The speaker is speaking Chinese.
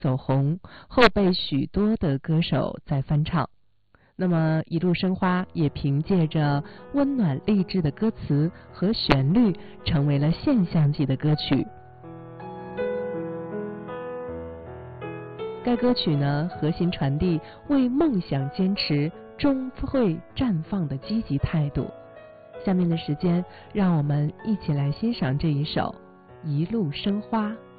走红，后被许多的歌手在翻唱。那么一路生花也凭借着温暖励志的歌词和旋律，成为了现象级的歌曲。该歌曲呢，核心传递为梦想坚持终会绽放的积极态度。下面的时间，让我们一起来欣赏这一首《一路生花》。